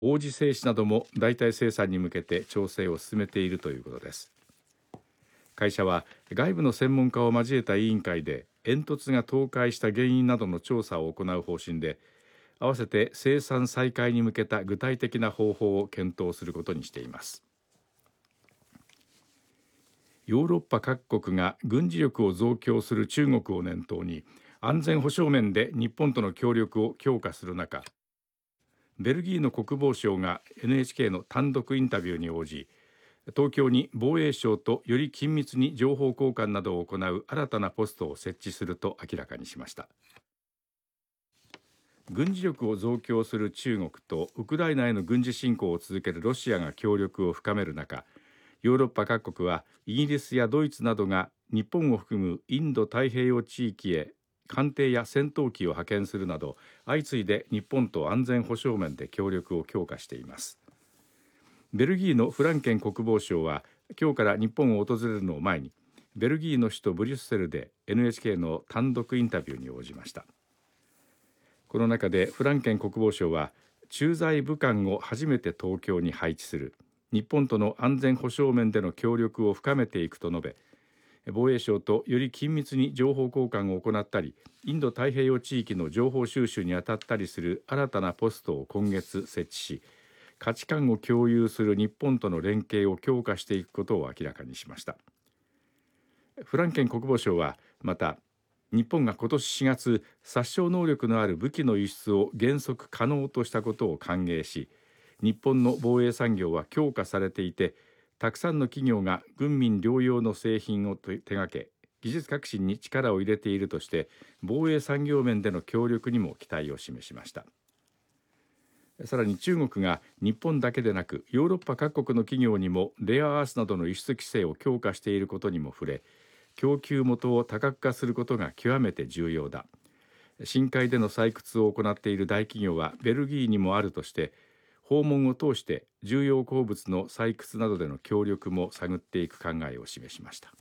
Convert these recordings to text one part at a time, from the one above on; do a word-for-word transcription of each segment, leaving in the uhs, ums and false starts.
王子製紙なども代替生産に向けて調整を進めているということです。会社は外部の専門家を交えた委員会で煙突が倒壊した原因などの調査を行う方針で、合わせて生産再開に向けた具体的な方法を検討することにしています。ヨーロッパ各国が軍事力を増強する中国を念頭に安全保障面で日本との協力を強化する中、ベルギーの国防相が エヌエイチケー の単独インタビューに応じ、東京に防衛省とより緊密に情報交換などを行う新たなポストを設置すると明らかにしました。軍事力を増強する中国とウクライナへの軍事侵攻を続けるロシアが協力を深める中、ヨーロッパ各国はイギリスやドイツなどが日本を含むインド太平洋地域へ艦艇や戦闘機を派遣するなど、相次いで日本と安全保障面で協力を強化しています。ベルギーのフランケン国防相は今日から日本を訪れるのを前に、ベルギーの首都ブリュッセルで エヌエイチケー の単独インタビューに応じました。この中でフランケン国防相は、駐在武官を初めて東京に配置する、日本との安全保障面での協力を深めていくと述べ、防衛省とより緊密に情報交換を行ったり、インド太平洋地域の情報収集に当たったりする新たなポストを今月設置し、価値観を共有する日本との連携を強化していくことを明らかにしました。フランケン国防相はまた、日本が今年しがつ、殺傷能力のある武器の輸出を原則可能としたことを歓迎し、日本の防衛産業は強化されていて、たくさんの企業が軍民両用の製品を手掛け、技術革新に力を入れているとして、防衛産業面での協力にも期待を示しました。さらに中国が日本だけでなくヨーロッパ各国の企業にもレアアースなどの輸出規制を強化していることにも触れ、供給元を多角化することが極めて重要だ、深海での採掘を行っている大企業はベルギーにもあるとして、訪問を通して重要鉱物の採掘などでの協力も探っていく考えを示しました。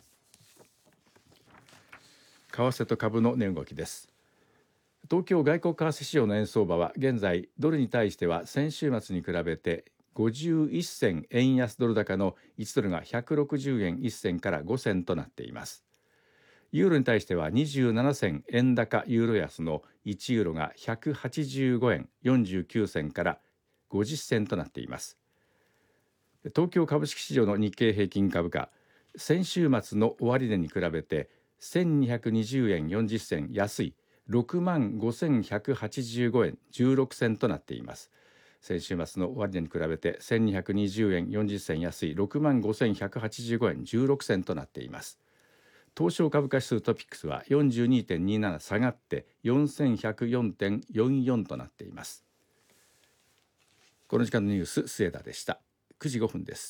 為替と株の値動きです。東京外国為替市場の円相場は現在ドルに対しては先週末に比べてごじゅういっ銭円安ドル高のいちドルがひゃくろくじゅうえんいっ銭からご銭となっています。ユーロに対してはにじゅうなな銭円高ユーロ安のいちユーロがひゃくはちじゅうごえんよんじゅうきゅう銭からごじゅっ銭となっています。東京株式市場の日経平均株価、先週末の終値に比べてせんにひゃくにじゅうえんよんじゅっ銭安いろくまんごせんひゃくはちじゅうごえんじゅうろく銭となっています。先週末の終値に比べてせんにひゃくにじゅうえんよんじゅっ銭安いろくまんごせんひゃくはちじゅうごえんじゅうろく銭となっています。東証株価指数トピックスは よんじゅうにてんにじゅうなな 下がってよんせんひゃくよんてんよんよん となっています。この時間のニュース、末田でした。くじごふんです。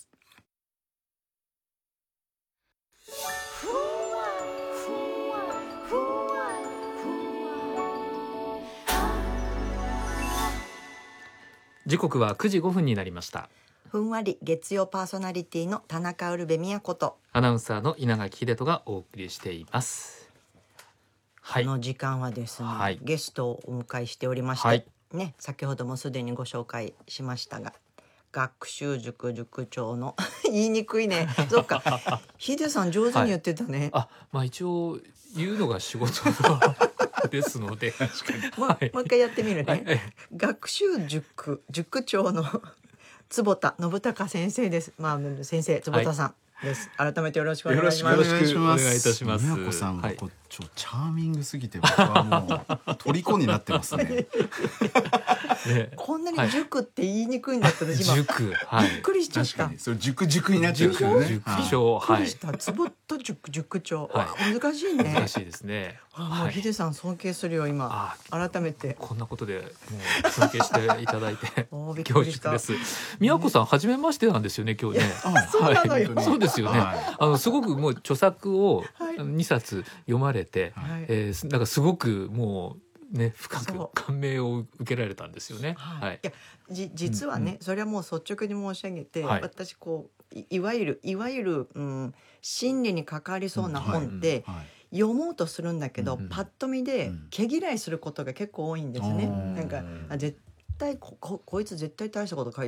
時刻はくじごふんになりました。 ふんわり月曜パーソナリティの田中ウルベ宮子とアナウンサーの稲垣秀人がお送りしています。はい、 この時間はですね、 はい、 ゲストをお迎えしておりまして、 はいね、先ほどもすでにご紹介しましたが、学習塾塾長の言いにくいね。そうか、ヒデさん上手に言ってたね。はい、 あ、まあ一応言うのが仕事ですのでもう、はい、もう一回やってみるね。はい、学習塾塾長の坪田信孝先生です。まあ先生坪田さん。はいです。改めてよろしくお願いします。 よろしくお願いいたします。 宮子さんがこう、はい、ちょチャーミングすぎて僕はもう虜になってますね。 ね、こんなに塾って言いにくいんだったら今、 塾、はい、 びっくりしちゃった。確かにそれ塾塾になっちゃうんですよね。 塾長、 びっくりした。坪田塾塾長、はい、難しいね。 難しいですね。 もうヒデさん尊敬するよ今。改めてこんなことでもう尊敬していただいて恐縮です。宮子さん初めましてなんですよね今日ね。 そうなのよ。 そうですよね。あのすごくもう著作をにさつ読まれて、はい、えー、なんかすごくもうね深く感銘を受けられたんですよね。 はいはい、いやじ実はね、うんうん、それはもう率直に申し上げて、はい、私こう い, いわゆるいわゆる、うん、心理に関わりそうな本って、うんはい、読もうとするんだけど、うん、パッと見で毛嫌いすることが結構多いんですね。うん、なんかあ絶対 こ, こ, こいつ絶対大したこと書いて